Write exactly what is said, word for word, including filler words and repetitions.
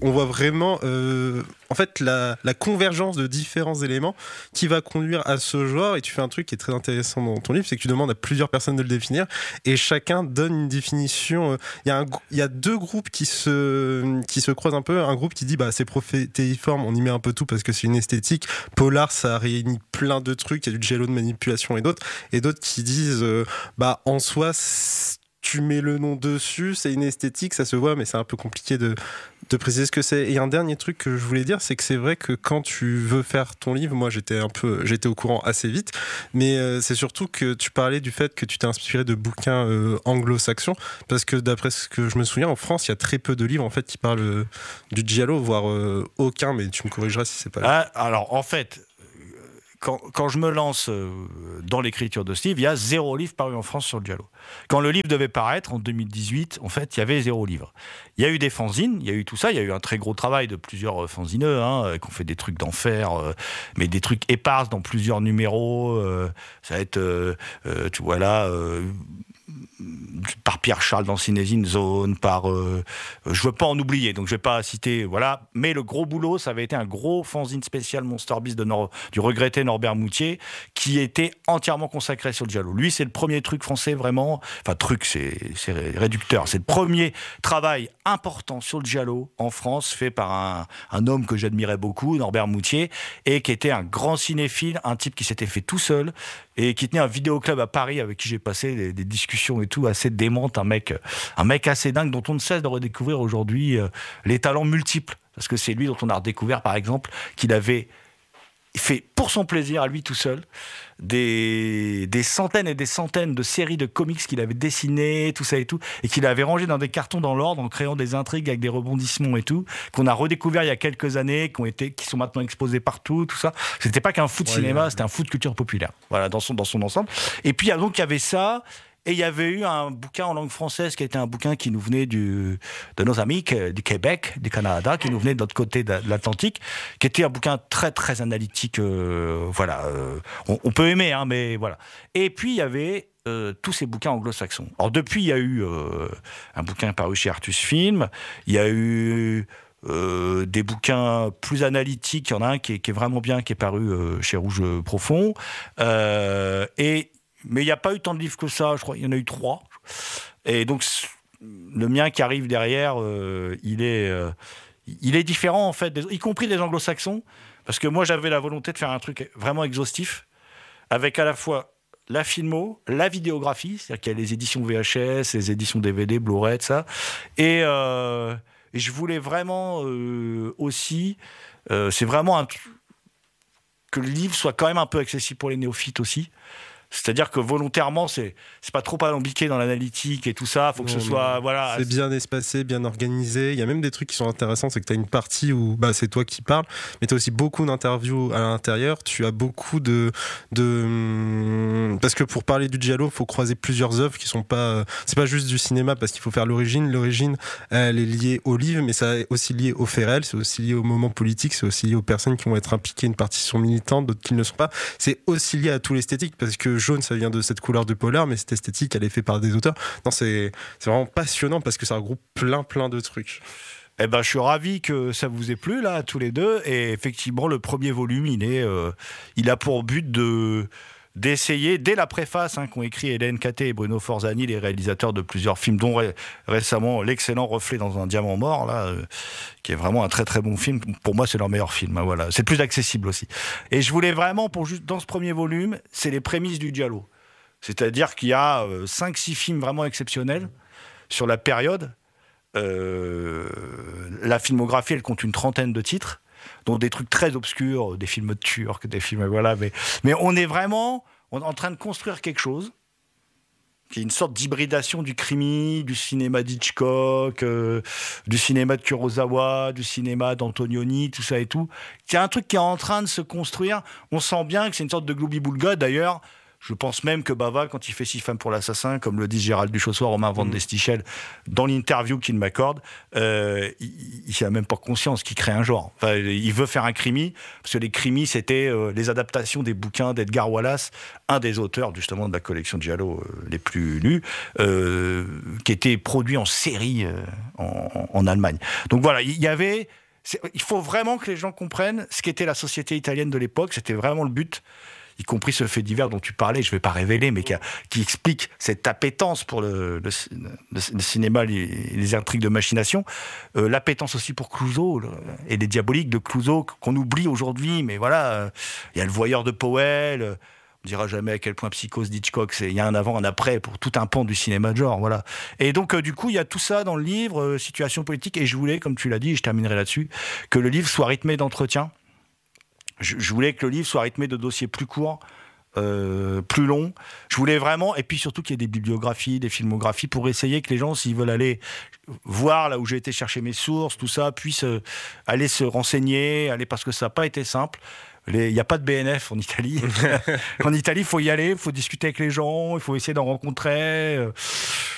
on voit vraiment euh, en fait la, la convergence de différents éléments qui va conduire à ce genre. Et tu fais un truc qui est très intéressant dans ton livre, c'est que tu demandes à plusieurs personnes de le définir et chacun donne une définition. Il y a un, il y a deux groupes qui se qui se croisent un peu. Un groupe qui dit bah c'est prophétéiforme, on y met un peu tout parce que c'est une esthétique. Polar, ça réunit plein de trucs, il y a du giallo de manipulation et d'autres, et d'autres qui disent euh, bah en soi tu mets le nom dessus, c'est une esthétique, ça se voit, mais c'est un peu compliqué de, de préciser ce que c'est. Et un dernier truc que je voulais dire, c'est que c'est vrai que quand tu veux faire ton livre, moi j'étais un peu, j'étais au courant assez vite, mais euh, c'est surtout que tu parlais du fait que tu t'es inspiré de bouquins euh, anglo-saxons, parce que d'après ce que je me souviens, en France, il y a très peu de livres en fait qui parlent euh, du giallo, voire euh, aucun, mais tu me corrigeras si c'est pas le cas. Ah, alors en fait, Quand, quand je me lance dans l'écriture de ce livre, il y a zéro livre paru en France sur le giallo. Quand le livre devait paraître en deux mille dix-huit, en fait, il y avait zéro livre. Il y a eu des fanzines, il y a eu tout ça, il y a eu un très gros travail de plusieurs fanzineux hein, qui ont fait des trucs d'enfer, euh, mais des trucs épars dans plusieurs numéros. Euh, ça va être, euh, euh, tu vois là... Euh, par Pierre-Charles dans Cinézine Zone, par... Euh, je ne veux pas en oublier, donc je ne vais pas citer... Voilà. Mais le gros boulot, ça avait été un gros fanzine spécial Monster Beast de Nor- du regretté Norbert Moutier, qui était entièrement consacré sur le giallo. Lui, c'est le premier truc français vraiment... Enfin, truc, c'est, c'est réducteur. C'est le premier travail important sur le giallo en France, fait par un, un homme que j'admirais beaucoup, Norbert Moutier, et qui était un grand cinéphile, un type qui s'était fait tout seul, et qui tenait un vidéoclub à Paris avec qui j'ai passé des, des discussions et tout assez démentes, un mec, un mec assez dingue dont on ne cesse de redécouvrir aujourd'hui euh, les talents multiples, parce que c'est lui dont on a redécouvert par exemple qu'il avait fait pour son plaisir à lui tout seul des, des centaines et des centaines de séries de comics qu'il avait dessinées, tout ça et tout, et qu'il avait rangé dans des cartons dans l'ordre en créant des intrigues avec des rebondissements et tout, qu'on a redécouvert il y a quelques années, qui ont été, qui sont maintenant exposés partout, tout ça. C'était pas qu'un foot ouais, cinéma, ouais. C'était un foot culture populaire. Voilà, dans son, dans son ensemble. Et puis, donc, il y avait ça. Et il y avait eu un bouquin en langue française qui était un bouquin qui nous venait du, de nos amis du Québec, du Canada, qui nous venait de l'autre côté de l'Atlantique, qui était un bouquin très très analytique. Euh, voilà, euh, on, on peut aimer, hein, mais voilà. Et puis il y avait euh, tous ces bouquins anglo-saxons. Alors depuis, il y a eu euh, un bouquin paru chez Artus Film, il y a eu Euh, des bouquins plus analytiques. Il y en a un qui est, qui est vraiment bien, qui est paru euh, chez Rouge Profond. Euh, et mais il n'y a pas eu tant de livres que ça, je crois. Il y en a eu trois. Et donc, le mien qui arrive derrière, euh, il, est, euh, il est différent, en fait, des, y compris des anglo-saxons. Parce que moi, j'avais la volonté de faire un truc vraiment exhaustif, avec à la fois la filmo, la vidéographie, c'est-à-dire qu'il y a les éditions V H S, les éditions D V D, Blu-ray, tout ça. Et, euh, et je voulais vraiment euh, aussi... Euh, c'est vraiment un, que le livre soit quand même un peu accessible pour les néophytes aussi. C'est-à-dire que volontairement, c'est, c'est pas trop alambiqué dans l'analytique et tout ça. Il faut que non, ce soit... Voilà. C'est bien espacé, bien organisé. Il y a même des trucs qui sont intéressants. C'est que tu as une partie où bah, c'est toi qui parles, mais tu as aussi beaucoup d'interviews à l'intérieur. Tu as beaucoup de... de... Parce que pour parler du giallo, il faut croiser plusieurs œuvres qui sont pas... C'est pas juste du cinéma, parce qu'il faut faire l'origine. L'origine, elle est liée au livre, mais ça est aussi lié au fait réel, c'est aussi lié au moment politique, c'est aussi lié aux personnes qui vont être impliquées. Une partie sont militantes, d'autres qui ne le sont pas. C'est aussi lié à tout l'esthétique, parce que jaune, ça vient de cette couleur de polar, mais cette esthétique, elle est faite par des auteurs. Non, c'est, c'est vraiment passionnant parce que ça regroupe plein, plein de trucs. Eh ben, je suis ravi que ça vous ait plu, là, tous les deux. Et effectivement, le premier volume, il est, euh, il a pour but de, d'essayer, dès la préface hein, qu'ont écrit Hélène Caté et Bruno Forzani, les réalisateurs de plusieurs films, dont ré- récemment l'excellent Reflet dans un diamant mort, là, euh, qui est vraiment un très très bon film. Pour moi, c'est leur meilleur film. Hein, voilà. C'est le plus accessible aussi. Et je voulais vraiment, pour juste dans ce premier volume, c'est les prémices du giallo. C'est-à-dire qu'il y a euh, cinq six films vraiment exceptionnels sur la période. Euh, la filmographie, elle compte une trentaine de titres, dont des trucs très obscurs, des films turcs, des films... Voilà, mais, mais on est vraiment on est en train de construire quelque chose qui est une sorte d'hybridation du krimi, du cinéma d'Hitchcock, euh, du cinéma de Kurosawa, du cinéma d'Antonioni, tout ça et tout. C'est un truc qui est en train de se construire. On sent bien que c'est une sorte de Glooby Boulga. D'ailleurs, Je pense même que Bava, quand il fait Six femmes pour l'assassin, comme le dit Gérald Duchossoir, Romain Van Destichel, dans l'interview qu'il m'accorde, euh, il n'a même pas conscience qu'il crée un genre. Enfin, il veut faire un crimi, parce que les crimis, c'était euh, les adaptations des bouquins d'Edgar Wallace, un des auteurs justement de la collection Giallo euh, les plus lus, euh, qui était produit en série euh, en, en Allemagne. Donc voilà, il y avait... Il faut vraiment que les gens comprennent ce qu'était la société italienne de l'époque, c'était vraiment le but, y compris ce fait divers dont tu parlais, je ne vais pas révéler, mais qui, a, qui explique cette appétence pour le, le, le, le cinéma, les, les intrigues de machination, euh, l'appétence aussi pour Clouseau le, et les diaboliques de Clouseau qu'on oublie aujourd'hui, mais voilà, il euh, y a le voyeur de Powell, euh, on ne dira jamais à quel point Psychose d'Hitchcock, il y a un avant, un après pour tout un pan du cinéma de genre, voilà. Et donc, euh, du coup, il y a tout ça dans le livre, euh, situation politique, et je voulais, comme tu l'as dit, et je terminerai là-dessus, que le livre soit rythmé d'entretiens. Je, je voulais que le livre soit rythmé de dossiers plus courts, euh, plus longs. Je voulais vraiment, et puis surtout qu'il y ait des bibliographies, des filmographies, pour essayer que les gens, s'ils veulent aller voir là où j'ai été chercher mes sources, tout ça, puissent euh, aller se renseigner, aller, parce que ça n'a pas été simple. Il n'y a pas de B N F en Italie. En Italie, il faut y aller, il faut discuter avec les gens, il faut essayer d'en rencontrer.